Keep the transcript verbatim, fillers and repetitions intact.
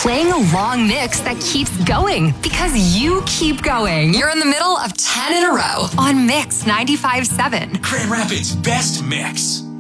playing a long mix that keeps going because you keep going. You're in the middle of ten in a row on Mix ninety-five point seven. Grand Rapids' best mix.